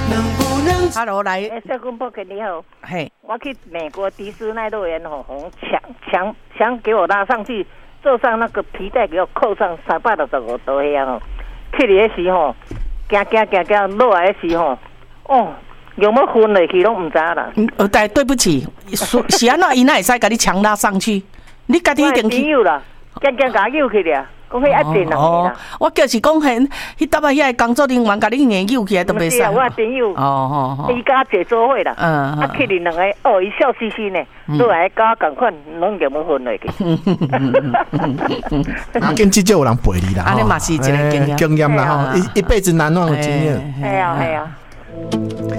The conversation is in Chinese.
Hello， 来， 小公婆你好， 嘿， 我去美国迪士尼乐园想给我拉上去，坐上那个皮带给我扣上365度那样哦，去的时候，行落来的时候，哦，有没有昏了去拢唔知啦。 对不起，是安怎伊哪会使甲你强拉上去？你家己一定去。 朋友啦，行甲扭去了。讲迄一定啦， 我就是讲迄搭啊，遐个工作人员甲你硬扭起来都袂使。 我朋友，伊甲坐做伙啦，去你两个，伊笑嘻嘻呢，都来甲我共款，拢有冇分落去。 跟至少有人陪你啦， 安尼嘛是一个经验啦吼，一辈子难忘的经验。 系啊。